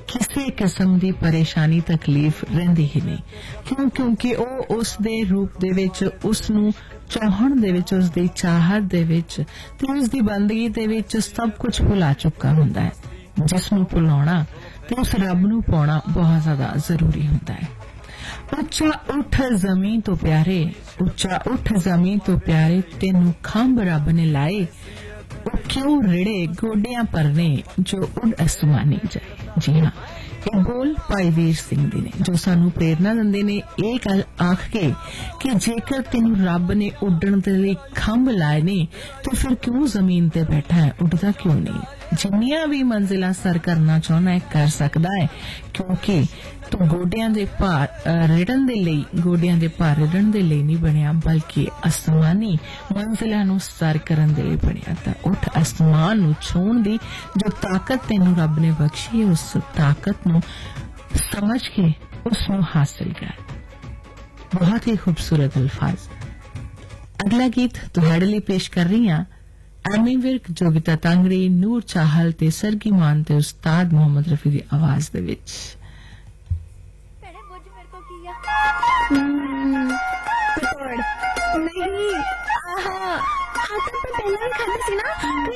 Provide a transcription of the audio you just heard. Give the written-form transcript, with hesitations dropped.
किसी किस्म दी परेशानी तकलीफ रहिंदी ही नहीं। क्यों? क्योंकि वो उस दे रूप दे विच उसनू चाहण दे विच, उस दी चाहत दे विच ते उस दी बंदगी दे विच सब कुछ भुला चुका हुंदा है, जिसनू भुलाउणा ते उस रब नू पाउणा बहुत ज्यादा जरूरी हुंदा है। उच्चा उठ जमीन तो प्यारे, उच्चा उठ जमीन तो प्यारे, तेनू खंभ रब ने लाए, वो क्यों रिड़े गोडियां परने जो उड़ आसमानी जाए। जी हाँ, ये बोल भाई वीर सिंह दी ने, जो सानू प्रेरणा दिंदे ने ये गल आख के कि जेकर तेनू रब ने उड्डण दे लई खंभ लाए ने तो फिर क्यों जमीन ते बैठा है, उड़दा क्यों नहीं। जिन्नियां भी मंजिलां सर करना चाहना है कर सकदा है, क्योंकि तू गोडियां दे भार रिड़न दे लई, गोडियां दे भार रिड़न दे लई नहीं बनिया, बल्कि आसमानी मंजिलां नू सर करन दे लई बनिया। तां उठ आसमान नू छूण दी जो ताकत तेनू रब ने बख्शी है, उस ताकत नू समझ के उसनू हासिल कर। बहुत ही खूबसूरत अल्फाज। अगला गीत तुहाड़े लिए पेश कर रही हां एमी विर्क, जोगिता तांगड़ी, नूर चाहल ते सरगी मान ते उस्ताद मोहम्मद रफी दी आवाज दे विच। नहीं, आहा, आता तो पहले भी खाते सी ना।